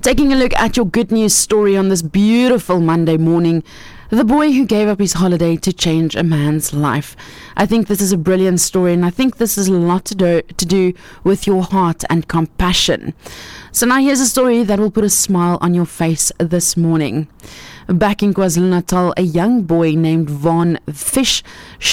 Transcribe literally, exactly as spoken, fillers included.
Taking a look at your good news story on this beautiful Monday morning, the boy who gave up his holiday to change a man's life. I think this is a brilliant story, and I think this has a lot to do, to do with your heart and compassion. So now here's a story that will put a smile on your face this morning. Back in KwaZulu-Natal, a young boy named Von Fish